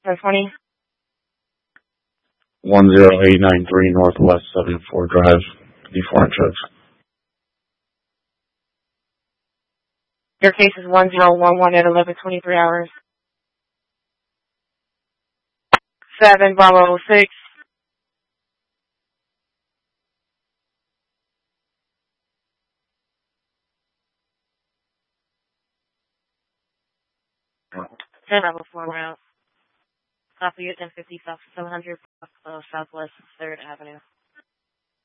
1020. 10893 Northwest 74 Drive, D4 Inches. Your case is 1011 at 11:23 hours. 7 Bravo 6. Bravo 4 route. Copy at 1050 South 700 Southwest 3rd Avenue.